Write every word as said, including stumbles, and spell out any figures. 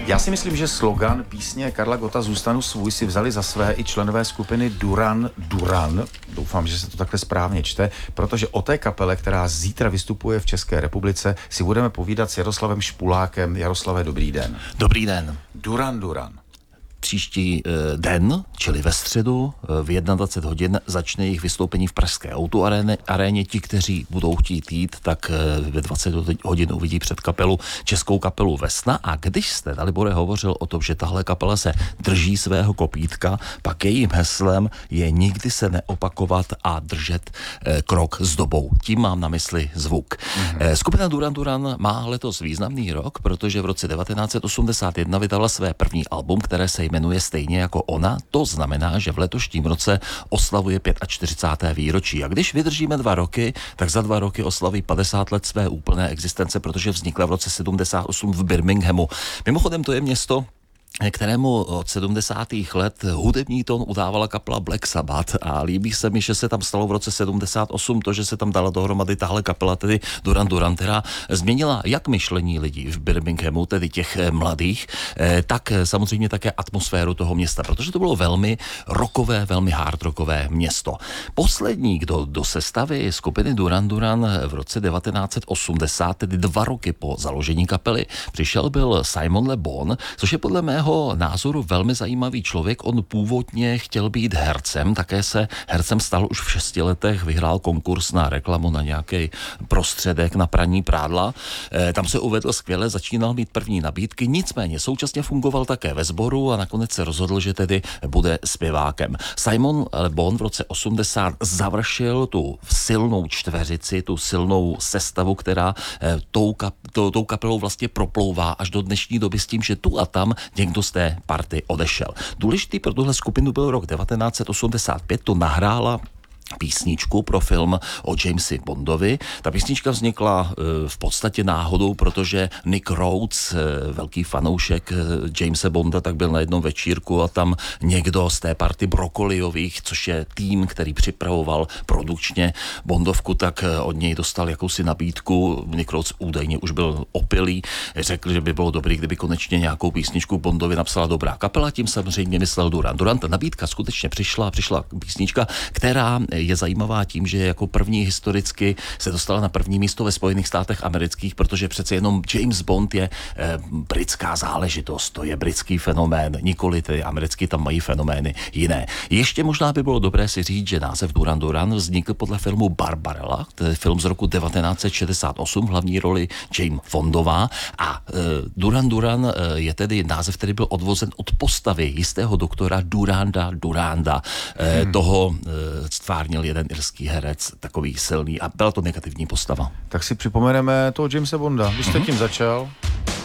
Já si myslím, že slogan písně Karla Gotta Zůstanu svůj si vzali za své i členové skupiny Duran Duran. Doufám, že se to takhle správně čte, protože o té kapele, která zítra vystupuje v České republice, si budeme povídat s Jaroslavem Špulákem. Jaroslave, dobrý den. Dobrý den. Duran Duran. Příští e, den, čili ve středu, e, v dvacet jedna hodin začne jejich vystoupení v pražské autoaréně. Aréně. Ti, kteří budou chtít jít, tak e, ve dvacet hodin uvidí před kapelu, českou kapelu Vesna. A když jste, Dalibore, hovořil o tom, že tahle kapela se drží svého kopítka, pak jejím heslem je nikdy se neopakovat a držet e, krok s dobou. Tím mám na mysli zvuk. Mm-hmm. E, skupina Duran Duran má letos významný rok, protože v roce devatenáct set osmdesát jedna vydala své první album, které se jmenuje stejně jako ona. To znamená, že v letošním roce oslavuje čtyřicáté pátá výročí. A když vydržíme dva roky, tak za dva roky oslaví padesát let své úplné existence, protože vznikla v roce sedmdesát osm v Birminghamu. Mimochodem, to je město, kterému od sedmdesátých let hudební tón udávala kapela Black Sabbath a líbí se mi, že se tam stalo v roce sedmdesát osm to, že se tam dala dohromady tahle kapela, tedy Duran Duran, která změnila jak myšlení lidí v Birminghamu, tedy těch mladých, tak samozřejmě také atmosféru toho města, protože to bylo velmi rockové, velmi hard rockové město. Poslední, kdo do sestavy skupiny Duran Duran v roce devatenáct set osmdesát, tedy dva roky po založení kapely, přišel, byl Simon Le Bon, což je podle mého názoru velmi zajímavý člověk. On původně chtěl být hercem, také se hercem stal už v šesti letech, vyhrál konkurs na reklamu na nějaký prostředek na praní prádla. E, tam se uvedl skvěle, začínal mít první nabídky, nicméně současně fungoval také ve sboru a nakonec se rozhodl, že tedy bude zpěvákem. Simon Le Bon v roce osmdesát završil tu silnou čtveřici, tu silnou sestavu, která e, tou, kap, to, tou kapelou vlastně proplouvá až do dnešní doby s tím, že tu a tam někdo z té party odešel. Důležitý pro tuhle skupinu byl rok devatenáct set osmdesát pět, to nahrála písničku pro film o Jamesi Bondovi. Ta písnička vznikla e, v podstatě náhodou, protože Nick Rhodes, e, velký fanoušek e, Jamese Bonda, tak byl na jednom večírku a tam někdo z té party Brokoliových, což je tým, který připravoval produkčně Bondovku, tak e, od něj dostal jakousi nabídku. Nick Rhodes údajně už byl opilý, řekl, že by bylo dobrý, kdyby konečně nějakou písničku Bondovi napsala dobrá kapela, tím samozřejmě myslel Duran Duran. Ta nabídka skutečně přišla, přišla písnička, která je zajímavá tím, že jako první historicky se dostala na první místo ve Spojených státech amerických, protože přece jenom James Bond je e, britská záležitost, to je britský fenomén, nikoli ty americký, tam mají fenomény jiné. Ještě možná by bylo dobré si říct, že název Duran Duran vznikl podle filmu Barbarella, to je film z roku devatenáct set šedesát osm, v hlavní roli Jane Fondová a e, Duran Duran e, je tedy název, který byl odvozen od postavy jistého doktora Duranda Duranda, e, hmm. toho e, stvárnil jeden irský herec, takový silný, a byla to negativní postava. Tak si připomeneme toho Jamese Bonda. Vy jste mm-hmm. tím začal.